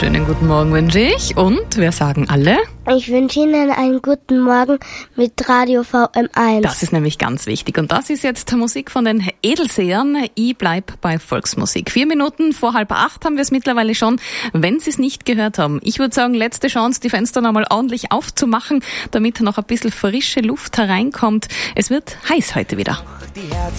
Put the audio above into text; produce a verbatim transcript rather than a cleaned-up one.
schönen guten Morgen wünsche ich. Und wir sagen alle? Ich wünsche Ihnen einen guten Morgen mit Radio V M eins. Das ist nämlich ganz wichtig. Und das ist jetzt Musik von den Edelsehern. Ich bleib bei Volksmusik. Vier Minuten vor halb acht haben wir es mittlerweile schon, wenn Sie es nicht gehört haben. Ich würde sagen, letzte Chance, die Fenster nochmal ordentlich aufzumachen, damit noch ein bisschen frische Luft hereinkommt. Es wird heiß heute wieder. Die Herzen